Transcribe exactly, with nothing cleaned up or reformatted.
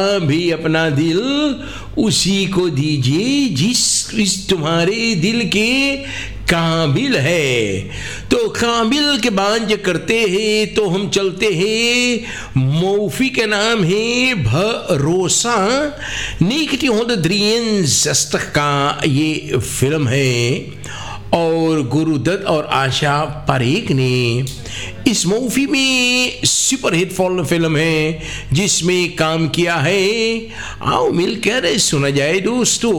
भी अपना दिल उसी को दीजिए जिस इस तुम्हारे दिल के काबिल है। तो काबिल के बाद जो करते हैं तो हम चलते हैं। मौफी का नाम है भरोसा। नीकटी होद द्रियंस का ये फिल्म है और गुरुदत्त और आशा परेख ने इस मूवी में सुपर हिट फिल्म है जिसमें काम किया है। आओ मिलकर सुना जाए दोस्तों।